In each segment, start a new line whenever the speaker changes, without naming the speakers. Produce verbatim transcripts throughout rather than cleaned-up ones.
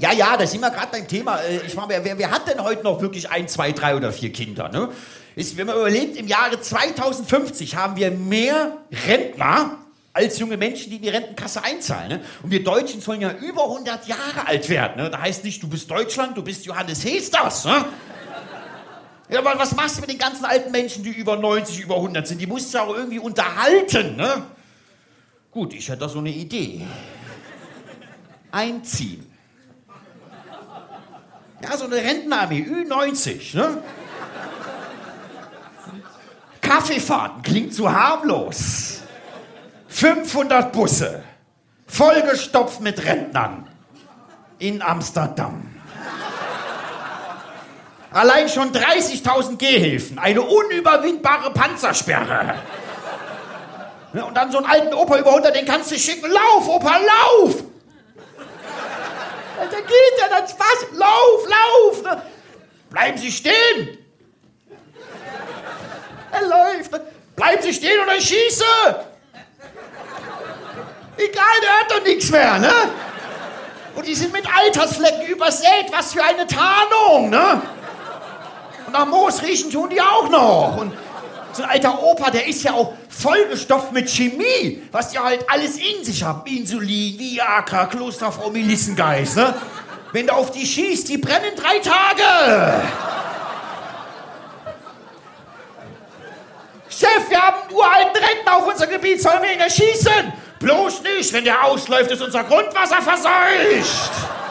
Ja, ja, da sind wir gerade beim Thema. Ich meine, wer, wer hat denn heute noch wirklich ein, zwei, drei oder vier Kinder? Ne? Ist, wenn man überlegt, im Jahre zweitausendfünfzig haben wir mehr Rentner als junge Menschen, die in die Rentenkasse einzahlen. Ne? Und wir Deutschen sollen ja über hundert Jahre alt werden. Ne? Da heißt nicht, du bist Deutschland, du bist Johannes Hesters. Ne? Ja, aber was machst du mit den ganzen alten Menschen, die über neunzig, über hundert sind? Die musst du auch irgendwie unterhalten. Ne? Gut, ich hätte da so eine Idee. Einziehen. Ja, so eine Rentenarmee, Ü neunzig. Ne? Kaffeefahrten, klingt zu harmlos. fünfhundert Busse, vollgestopft mit Rentnern in Amsterdam. Allein schon dreißigtausend Gehhilfen, eine unüberwindbare Panzersperre. Und dann so einen alten Opa über hundert, den kannst du schicken. Lauf, Opa, lauf! Da geht ja das was. Lauf, lauf! Bleiben Sie stehen! Er läuft. Bleiben Sie stehen oder ich schieße! Egal, der hört doch nichts mehr, ne? Und die sind mit Altersflecken übersät. Was für eine Tarnung, ne? Und nach Moos riechen tun die auch noch. Und so ein alter Opa, der ist ja auch vollgestopft mit Chemie, was die halt alles in sich haben. Insulin, Viagra, Klosterfrau, Melissengeist, ne? Wenn du auf die schießt, die brennen drei Tage. Chef, wir haben einen uralten Rentner auf unser Gebiet, sollen wir ihn erschießen? Bloß nicht, wenn der ausläuft, ist unser Grundwasser verseucht.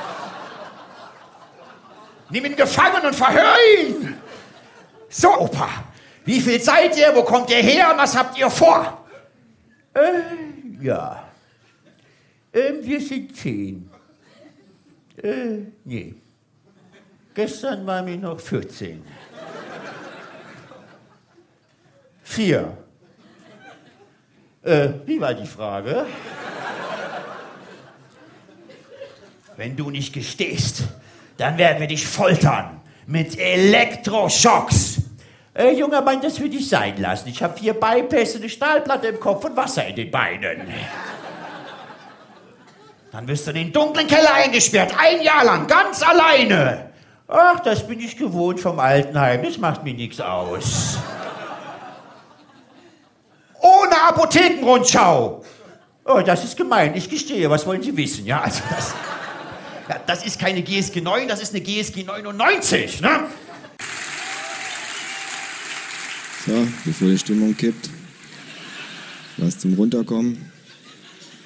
Nimm ihn gefangen und verhör ihn. So, Opa, wie viel seid ihr, wo kommt ihr her und was habt ihr vor? Äh, ja. Äh, wir sind zehn. Äh, nee. Gestern waren wir noch vierzehn. Vier. Äh, wie war die Frage? Wenn du nicht gestehst, dann werden wir dich foltern mit Elektroschocks. Äh, junger Mann, das würde ich sein lassen. Ich habe vier Bypässe, eine Stahlplatte im Kopf und Wasser in den Beinen. Dann wirst du in den dunklen Keller eingesperrt, ein Jahr lang, ganz alleine. Ach, das bin ich gewohnt vom Altenheim, das macht mir nichts aus. Ohne Apothekenrundschau. Oh, das ist gemein, ich gestehe, was wollen Sie wissen? Ja, also das, ja, das ist keine G S G neun, das ist eine G S G neunundneunzig, ne?
So, bevor die Stimmung kippt, was zum Runterkommen.